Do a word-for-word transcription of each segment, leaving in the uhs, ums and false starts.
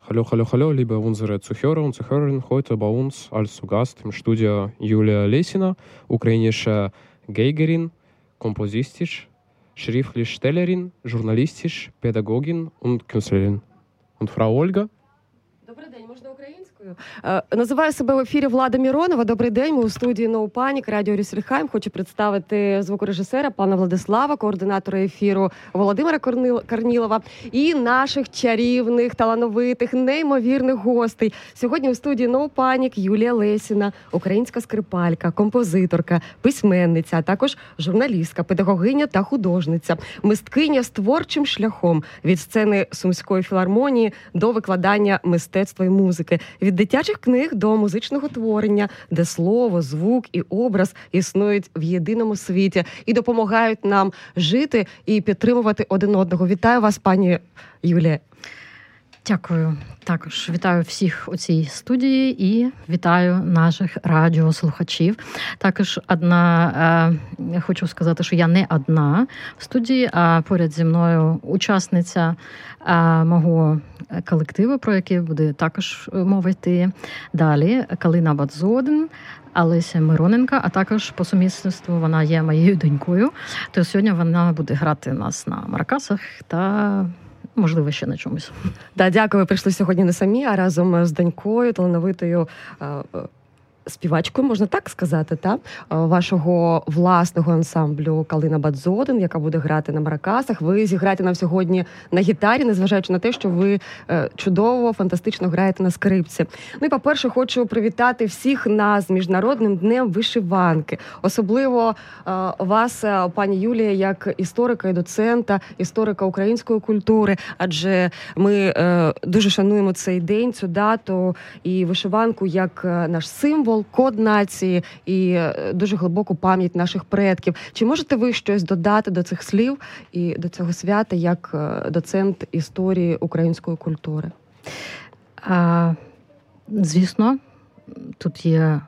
Hallo, hallo, hallo, liebe unsere Zuhörer und Zuhörerinnen. Heute bei uns als zu Gast im Studio Julia Lesina, ukrainische Geigerin, Komposistin, Schriftstellerin, Journalistin, Pädagogin und Künstlerin. Und Frau Olga? Добрий день, можна українською? Е, називаю себе в ефірі Влада Міронова. Добрий день, ми у студії No Panic, радіо Рюссельхайм. Хочу представити звукорежисера пана Владислава, координатора ефіру Володимира Корнілова і наших чарівних, талановитих, неймовірних гостей. Сьогодні у студії No Panic Юлія Лесіна, українська скрипалька, композиторка, письменниця, а також журналістка, педагогиня та художниця, мисткиня з творчим шляхом від сцени Сумської філармонії до викладання мистецтва і музики, від дитячих книг до музичного творення, де слово, звук і образ існують в єдиному світі і допомагають нам жити і підтримувати один одного. Вітаю вас, пані Юлія. Дякую. Також вітаю всіх у цій студії і вітаю наших радіослухачів. Також одна, е, хочу сказати, що я не одна в студії, а поряд зі мною учасниця е, мого колективу, про який буде також мова йти далі. Калина Бадзодин, Олеся Мироненко, а також по сумісництву вона є моєю донькою. То сьогодні вона буде грати нас на маракасах та можливо, ще на чомусь. Да, дякую, ви прийшли сьогодні не самі, а разом з донькою, талановитою співачкою, можна так сказати, та? Вашого власного ансамблю Калина Бадзодин, яка буде грати на маракасах. Ви зіграєте нам сьогодні на гітарі, незважаючи на те, що ви чудово, фантастично граєте на скрипці. Ну і, по-перше, хочу привітати всіх нас з Міжнародним днем вишиванки. Особливо вас, пані Юлія, як історика і доцента, історика української культури, адже ми дуже шануємо цей день, цю дату і вишиванку як наш символ, код нації і дуже глибоку пам'ять наших предків. Чи можете ви щось додати до цих слів і до цього свята як доцент історії української культури? А, звісно, тут є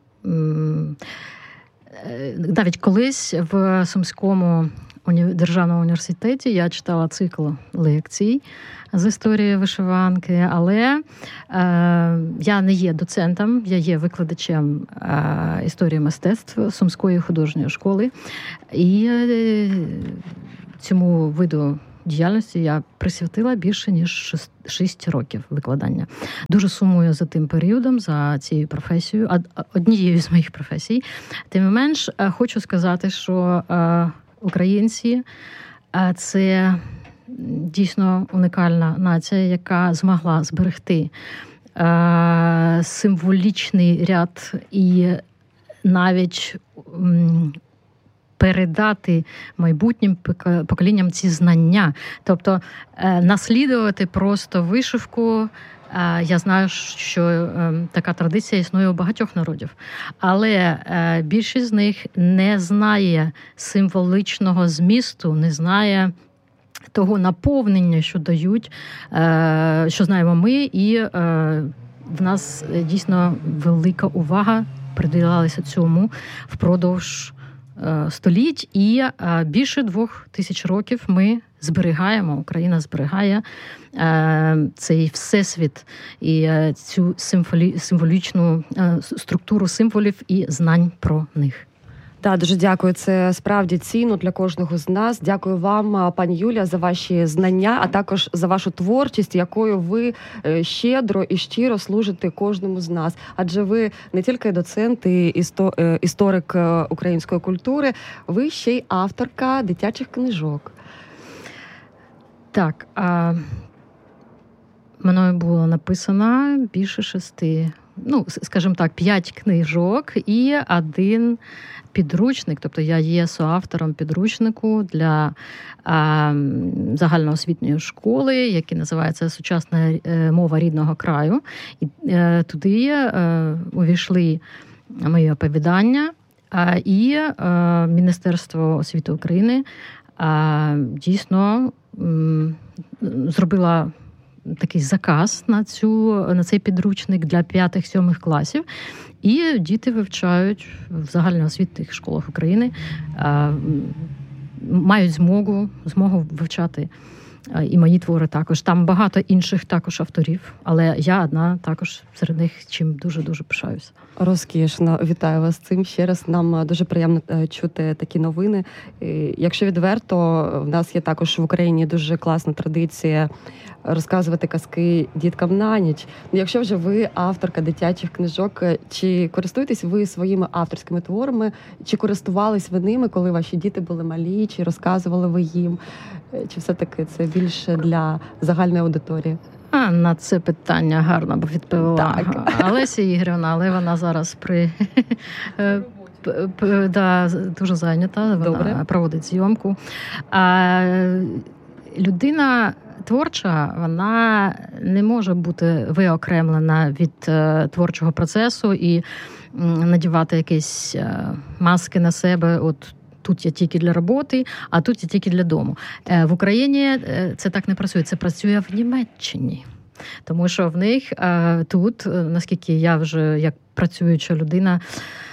навіть колись в Сумському державному університеті я читала цикл лекцій з історії вишиванки, але е, я не є доцентом, я є викладачем е, історії мистецтв Сумської художньої школи. І е, цьому виду діяльності я присвятила більше, ніж шість років викладання. Дуже сумую за тим періодом, за цією професією, однією з моїх професій. Тим не менш, хочу сказати, що е, українці – це дійсно унікальна нація, яка змогла зберегти е, символічний ряд і навіть м, передати майбутнім поколінням ці знання. Тобто е, наслідувати просто вишивку. Е, я знаю, що е, така традиція існує у багатьох народів. Але е, більшість з них не знає символічного змісту, не знає того наповнення, що дають, що знаємо ми, і в нас дійсно велика увага приділялася цьому впродовж століть, і більше двох тисяч років ми зберігаємо, Україна зберігає цей всесвіт і цю символічну структуру символів і знань про них. Так, дуже дякую. Це справді цінно для кожного з нас. Дякую вам, пані Юлія, за ваші знання, а також за вашу творчість, якою ви щедро і щиро служите кожному з нас. Адже ви не тільки доцент і історик української культури, ви ще й авторка дитячих книжок. Так, а мною було написано більше шести, ну, скажімо так, п'ять книжок і один підручник, тобто я є соавтором підручнику для а, загальноосвітньої школи, який називається «Сучасна мова рідного краю». І а, туди а, увійшли мої оповідання, а, і а, Міністерство освіти України а, дійсно м, зробила такий заказ на цю на цей підручник для п'ятих-сьомих класів, і діти вивчають в загальноосвітніх школах України, мають змогу змогу вивчати І мої твори також. Там багато інших також авторів, але я одна також серед них, чим дуже-дуже пишаюся. Розкішно. Вітаю вас з цим. Ще раз нам дуже приємно чути такі новини. Якщо відверто, в нас є також в Україні дуже класна традиція розказувати казки діткам на ніч. Якщо вже ви авторка дитячих книжок, чи користуєтесь ви своїми авторськими творами, чи користувались ви ними, коли ваші діти були малі, чи розказували ви їм? Чи все-таки це більше для загальної аудиторії? А, на це питання гарно б відповіла Олеся Ігорівна, але вона зараз при да, дуже зайнята, вона Добре. проводить зйомку. А людина творча, вона не може бути виокремлена від творчого процесу і надівати якісь маски на себе, от тут я тільки для роботи, а тут я тільки для дому. В Україні це так не працює. Це працює в Німеччині. Тому що в них тут, наскільки я вже як працююча людина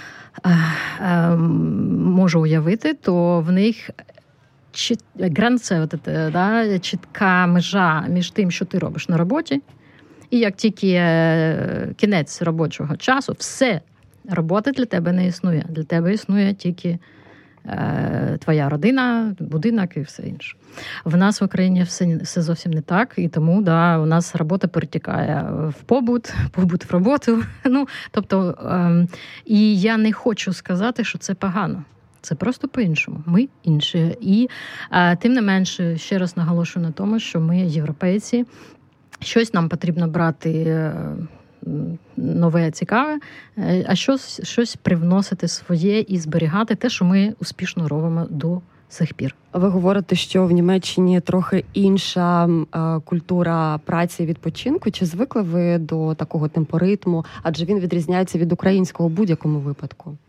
можу уявити, то в них чіт... границя, да, чітка межа між тим, що ти робиш на роботі, і як тільки кінець робочого часу, все, робота для тебе не існує. Для тебе існує тільки твоя родина, будинок і все інше. В нас в Україні все, все зовсім не так, і тому да, у нас робота перетікає в побут, побут в роботу. Ну, тобто, ем, і я не хочу сказати, що це погано. Це просто по-іншому. Ми інші. І е, тим не менше, ще раз наголошую на тому, що ми європейці, щось нам потрібно брати е, нове, цікаве, а щось, щось привносити своє і зберігати те, що ми успішно робимо до сих пір. Ви говорите, що в Німеччині трохи інша е, культура праці і відпочинку. Чи звикли ви до такого темпоритму? Адже він відрізняється від українського в будь-якому випадку.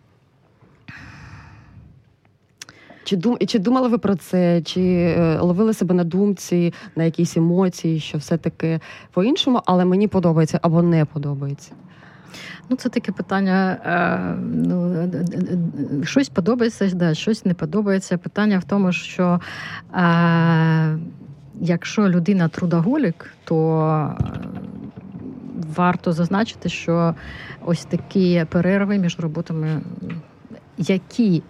Чи, дум... чи думали ви про це? Чи е, ловили себе на думці, на якісь емоції, що все-таки по-іншому, але мені подобається або не подобається? Ну, це таке питання, е, ну, щось подобається, да, щось не подобається. Питання в тому, що е, якщо людина трудоголік, то варто зазначити, що ось такі перерви між роботами, які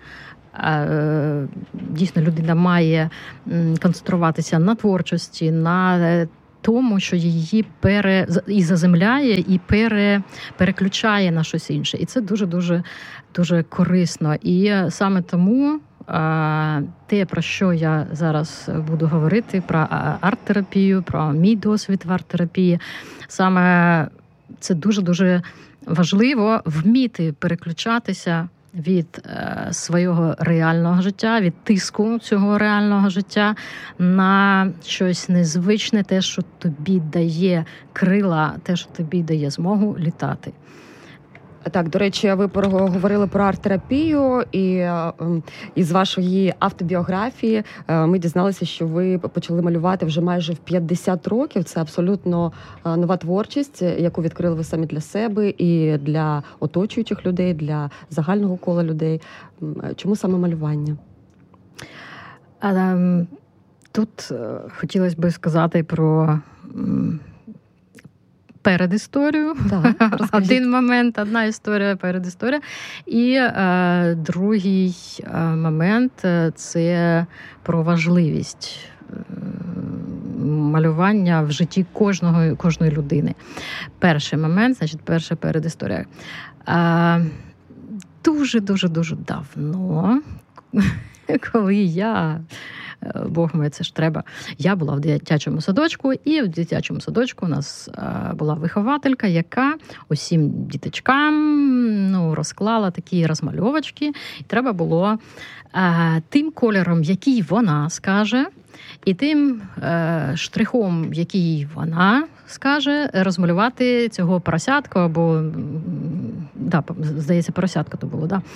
дійсно людина має концентруватися на творчості, на тому, що її пере... і заземляє, і пере... переключає на щось інше. І це дуже-дуже дуже корисно. І саме тому те, про що я зараз буду говорити, про арт-терапію, про мій досвід в арт-терапії, саме це дуже-дуже важливо вміти переключатися від е, свого реального життя, від тиску цього реального життя на щось незвичне, те, що тобі дає крила, те, що тобі дає змогу літати. Так, до речі, ви говорили про арт-терапію, і із вашої автобіографії ми дізналися, що ви почали малювати вже майже в п'ятдесят років. Це абсолютно нова творчість, яку відкрили ви самі для себе і для оточуючих людей, для загального кола людей. Чому саме малювання? Тут хотілося б сказати про передісторію. Так, один момент, одна історія, передісторія. І е, другий е, момент – це про важливість е, малювання в житті кожного, кожної людини. Перший момент, значить, перша передісторія. Е, дуже-дуже-дуже давно, коли я... Бог мій, це ж треба. Я була в дитячому садочку, і в дитячому садочку у нас була вихователька, яка усім діточкам ну, розклала такі розмальовочки. І треба було а, тим кольором, який вона скаже, і тим а, штрихом, який вона скаже, розмалювати цього поросятку, або, да, здається, поросятка то було, да.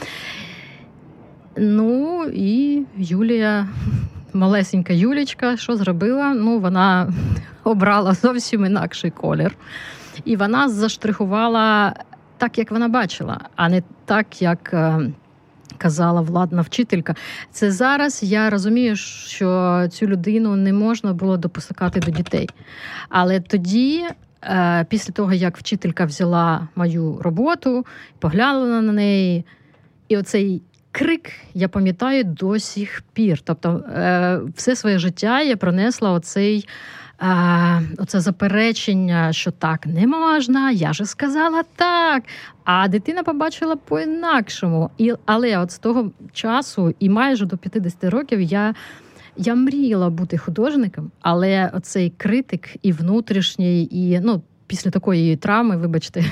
Ну, і Юлія... Малесенька Юлічка, що зробила? Ну, вона обрала зовсім інакший колір. І вона заштрихувала так, як вона бачила, а не так, як казала владна вчителька. Це зараз я розумію, що цю людину не можна було допускати до дітей. Але тоді, після того, як вчителька взяла мою роботу, поглянула на неї, і оцей крик я пам'ятаю до сих пір. Тобто все своє життя я пронесла оцей А, оце заперечення, що так не можна, я же сказала так, а дитина побачила по-інакшому. І, але от з того часу і майже до п'ятдесят років я, я мріяла бути художником, але оцей критик і внутрішній, і, ну, після такої травми, вибачте,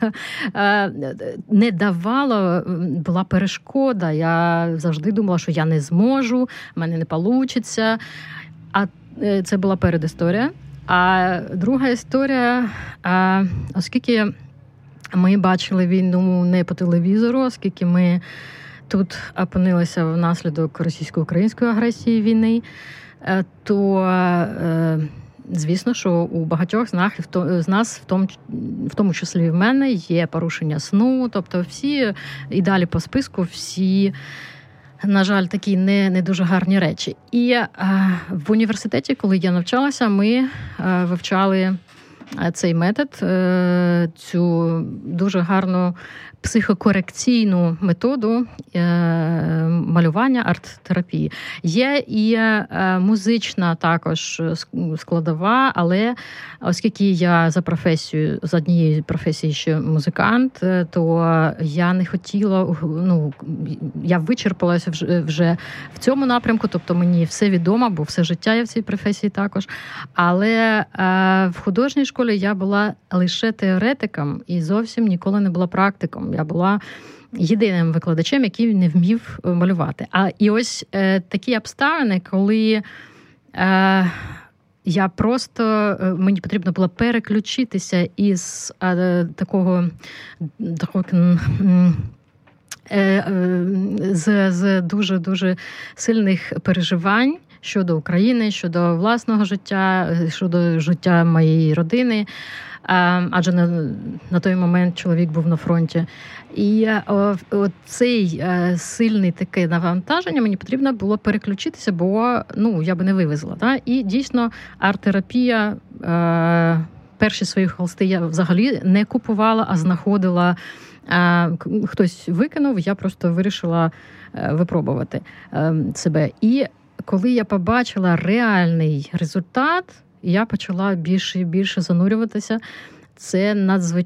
не давало, була перешкода. Я завжди думала, що я не зможу, в мене не вийде. А це була передісторія. А друга історія, а, оскільки ми бачили війну не по телевізору, оскільки ми тут опинилися внаслідок російсько-української агресії війни, то, звісно, що у багатьох з нас, в тому, в тому числі і в мене, є порушення сну. Тобто всі, і далі по списку, всі, на жаль, такі не, не дуже гарні речі. І а, в університеті, коли я навчалася, ми а, вивчали цей метод, а, цю дуже гарну психокорекційну методу а, малювання, арт-терапії. Є і а, музична також складова, але оскільки я за професією, з однієї професії ще музикант, то я не хотіла, ну, я вичерпалася вже, вже в цьому напрямку, тобто мені все відомо, бо все життя я в цій професії також. Але а, в художній школі я була лише теоретиком і зовсім ніколи не була практиком. Я була єдиним викладачем, який не вмів малювати. А і ось е, такі обставини, коли е, я просто, мені потрібно було переключитися із е, такого, такого е, е, з, з дуже-дуже сильних переживань щодо України, щодо власного життя, щодо життя моєї родини. Адже на, на той момент чоловік був на фронті. І о, о, цей е, сильний таке навантаження мені потрібно було переключитися, бо ну, я би не вивезла. Да? І дійсно арт-терапія, е, перші свої холсти я взагалі не купувала, а знаходила. Е, хтось викинув, я просто вирішила е, випробувати е, себе. І коли я побачила реальний результат, я почала більше і більше занурюватися. Це надзвичайно